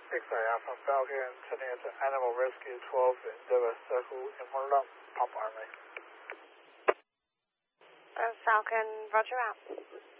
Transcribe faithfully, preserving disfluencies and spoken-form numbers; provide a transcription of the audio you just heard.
X-ray Alpha Falcon, sending it to Animal Rescue twelve in Deva Circle in Murdoch, Pop Army. Uh, Falcon, roger out.